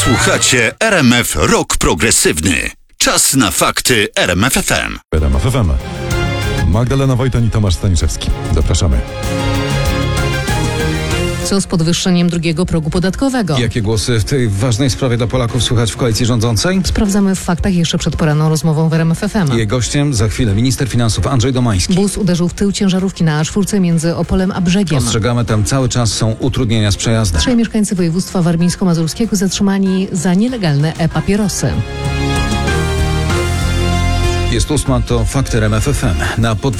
Słuchacie RMF Rock Progresywny. Czas na fakty RMF FM. RMF FM. Magdalena Wojtan i Tomasz Staniszewski. Zapraszamy. Co z podwyższeniem drugiego progu podatkowego? Jakie głosy w tej ważnej sprawie dla Polaków słychać w koalicji rządzącej? Sprawdzamy w faktach jeszcze przed poranną rozmową w RMF FM. Jej gościem za chwilę minister finansów Andrzej Domański. Bus uderzył w tył ciężarówki na A4 między Opolem a Brzegiem. Ostrzegamy, tam cały czas są utrudnienia z przejazdem. 3 mieszkańcy województwa warmińsko-mazurskiego zatrzymani za nielegalne e-papierosy. Jest 8, to fakty RMF FM. Na